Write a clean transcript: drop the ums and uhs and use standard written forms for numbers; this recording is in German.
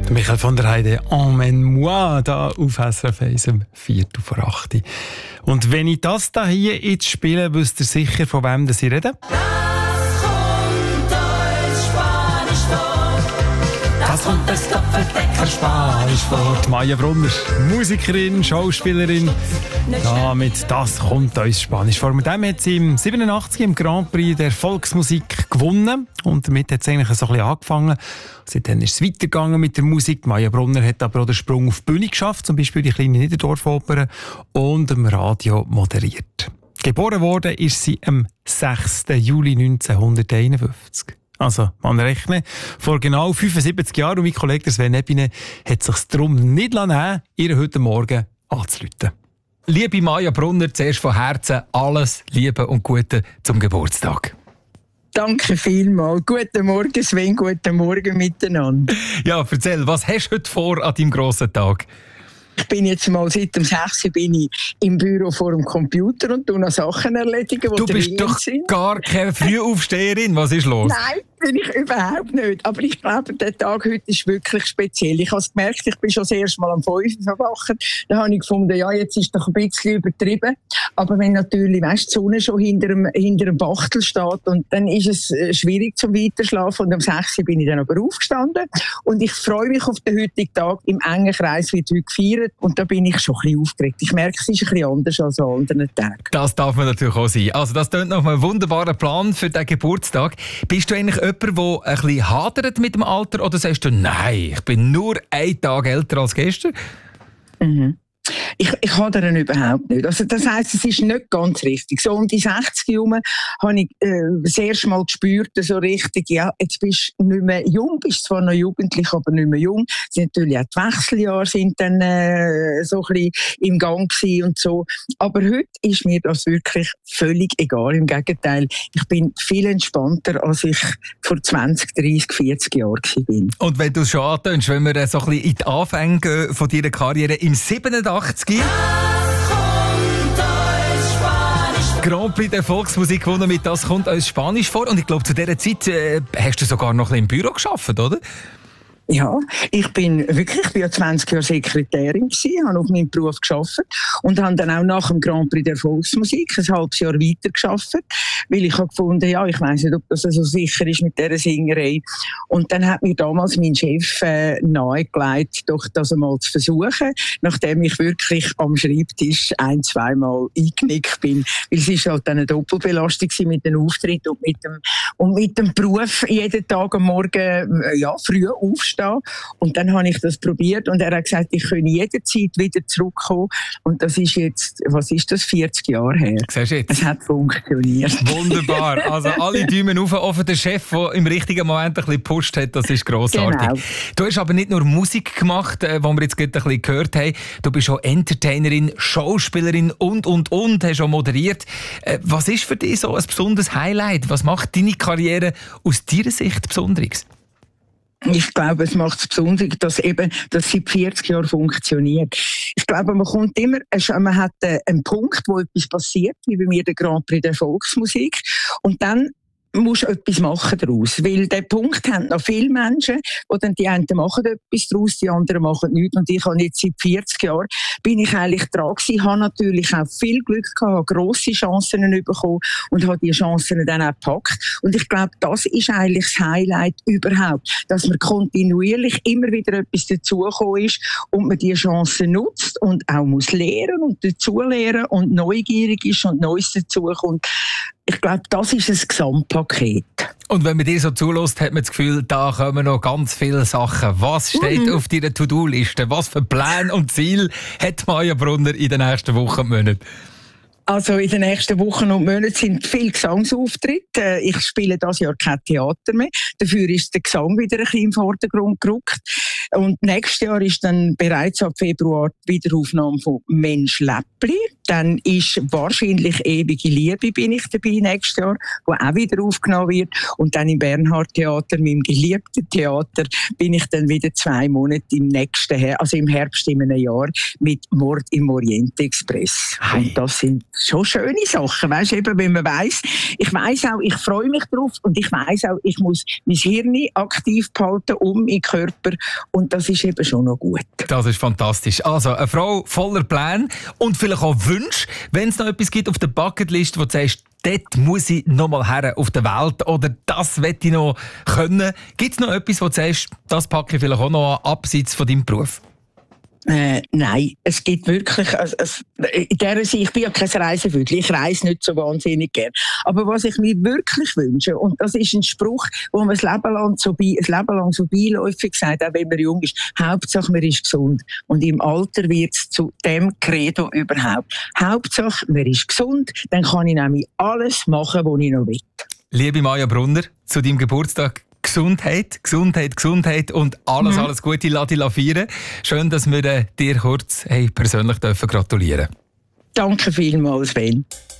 Michael von der Heide, Emmène-moi, da auf SRF 1 um 7:04. Und wenn ich das hier jetzt spiele, wisst ihr sicher, von wem ich rede? Das kommt das Doppeldecker Spanisch vor. Maja Brunner, Musikerin, Schauspielerin. Ja, mit «Das kommt uns Spanisch vor». Mit dem hat sie im 87 im Grand Prix der Volksmusik gewonnen. Und damit hat es eigentlich so ein bisschen angefangen. Seitdem ist es weitergegangen mit der Musik. Maja Brunner hat aber auch den Sprung auf die Bühne geschafft, zum Beispiel die kleine Niederdorfoper, und im Radio moderiert. Geboren worden ist sie am 6. Juli 1951. Also, man rechnet, vor genau 75 Jahren, und mein Kollege Sven Ebine hat sich darum nicht nehmen, ihr heute Morgen anzurufen. Liebe Maja Brunner, zuerst von Herzen alles Liebe und Gute zum Geburtstag. Danke vielmals. Guten Morgen, Sven, guten Morgen miteinander. Ja, erzähl, was hast du heute vor an deinem grossen Tag? Ich bin jetzt mal seit dem 6. bin ich im Büro vor dem Computer und noch Sachen erledigen, die du bist doch sind. Gar keine Frühaufsteherin. Was ist los? Nein, bin ich überhaupt nicht. Aber ich glaube, der Tag heute ist wirklich speziell. Ich habe es gemerkt, ich bin schon das erste Mal am 5 Uhr verwacht. Da habe ich gefunden, ja, jetzt ist doch ein bisschen übertrieben. Aber wenn natürlich, weißt, die Sonne schon hinter dem Bachtel steht, und dann ist es schwierig zum Weiterschlafen. Und am 6. bin ich dann aber aufgestanden. Und ich freue mich auf den heutigen Tag. Im engen Kreis wird heute gefeiert. Und da bin ich schon ein bisschen aufgeregt. Ich merke, es ist ein bisschen anders als an anderen Tagen. Das darf man natürlich auch sein. Also das klingt nach einem wunderbaren Plan für den Geburtstag. Bist du eigentlich jemand, der ein bisschen hadert mit dem Alter, oder sagst du, nein, ich bin nur einen Tag älter als gestern? Mhm. Ich hadere überhaupt nicht. Also das heisst, es ist nicht ganz richtig. So um die 60 herum habe ich das erste Mal gespürt, so richtig, ja, jetzt bist du nicht mehr jung, bist zwar noch jugendlich, aber nicht mehr jung. Es sind natürlich auch die Wechseljahre sind dann so ein bisschen im Gang gewesen und so. Aber heute ist mir das wirklich völlig egal. Im Gegenteil, ich bin viel entspannter, als ich vor 20, 30, 40 Jahren war. Und wenn du es schon antönst, wenn wir so ein bisschen in die Anfänge von deiner Karriere im 87 Grand Prix der Volksmusik gewonnen mit «Das kommt uns Spanisch vor». Und ich glaube, zu dieser Zeit hast du sogar noch ein bisschen im Büro gearbeitet, oder? Ja, ich bin ja 20 Jahre Sekretärin gewesen, habe auf meinem Beruf gearbeitet und habe dann auch nach dem Grand Prix der Volksmusik ein halbes Jahr weiter gearbeitet, weil ich habe gefunden, ja, ich weiss nicht, ob das so sicher ist mit dieser Singerei. Und dann hat mir damals mein Chef nahegelegt, doch das einmal zu versuchen, nachdem ich wirklich am Schreibtisch 1-2 Mal eingenickt bin, weil es ist halt eine Doppelbelastung mit dem Auftritt und mit dem Beruf jeden Tag am Morgen früh aufstehen. Und dann habe ich das probiert und er hat gesagt, ich könne jederzeit wieder zurückkommen. Und das ist jetzt, 40 Jahre her. Siehst du jetzt? Es hat funktioniert. Wunderbar. Also alle Daumen auf, auch für den Chef, der im richtigen Moment ein bisschen gepusht hat, das ist grossartig. Genau. Du hast aber nicht nur Musik gemacht, die wir jetzt gerade ein bisschen gehört haben. Du bist auch Entertainerin, Schauspielerin und, hast auch moderiert. Was ist für dich so ein besonderes Highlight? Was macht deine Karriere aus deiner Sicht Besonderes? Ich glaube, es macht es besonders, dass das seit 40 Jahren funktioniert. Ich glaube, man hat einen Punkt, wo etwas passiert, wie bei mir der Grand Prix der Volksmusik. Und dann musst du etwas machen daraus. Weil den Punkt haben noch viele Menschen, die einen machen etwas daraus, die anderen machen nichts. Und ich habe jetzt seit 40 Jahren, bin ich eigentlich dran gewesen, habe natürlich auch viel Glück gehabt, habe grosse Chancen bekommen und habe die Chancen dann auch gepackt. Und ich glaube, das ist eigentlich das Highlight überhaupt, dass man kontinuierlich immer wieder etwas dazugekommen ist und man die Chancen nutzt und auch muss lernen und dazulernen und neugierig ist und Neues dazukommt. Ich glaube, das ist ein Gesamtpaket. Und wenn man dir so zulässt, hat man das Gefühl, da kommen noch ganz viele Sachen. Was steht auf deiner To-Do-Liste? Was für Pläne und Ziele hat Maja Brunner in den nächsten Wochen und Monaten? Also in den nächsten Wochen und Monaten sind viele Gesangsauftritte. Ich spiele dieses Jahr kein Theater mehr. Dafür ist der Gesang wieder ein bisschen im Vordergrund gerückt. Und nächstes Jahr ist dann bereits ab Februar die Wiederaufnahme von «Mensch Läppli». Dann ist wahrscheinlich «Ewige Liebe» bin ich dabei nächstes Jahr, wo auch wieder aufgenommen wird. Und dann im Bernhard-Theater, meinem geliebten Theater, bin ich dann wieder 2 Monate im Herbst in einem Jahr mit «Mord im Orient Express». Und das sind schon schöne Sachen, weißt, eben, wenn man weiss, ich weiss auch, ich freue mich drauf und ich weiss auch, ich muss mein Hirn aktiv behalten meinen Körper und das ist eben schon noch gut. Das ist fantastisch. Also, eine Frau voller Pläne und vielleicht auch Wünsche, wenn es noch etwas gibt auf der Bucketlist, wo du sagst, dort muss ich noch mal her auf der Welt oder das möchte ich noch können. Gibt es noch etwas, wo du sagst, das packe ich vielleicht auch noch an, abseits von deinem Beruf? Nein, es gibt wirklich, in der Hinsicht, ich bin ja kein Reisevögel, ich reise nicht so wahnsinnig gern. Aber was ich mir wirklich wünsche, und das ist ein Spruch, wo man das Leben lang so beiläufig sagt, auch wenn man jung ist, Hauptsache man ist gesund. Und im Alter wird es zu dem Credo überhaupt. Hauptsache man ist gesund, dann kann ich nämlich alles machen, was ich noch will. Liebe Maja Brunner, zu deinem Geburtstag Gesundheit, Gesundheit, Gesundheit und alles Gute, lass dich feiern. Schön, dass wir dir kurz persönlich gratulieren dürfen. Danke vielmals, Sven.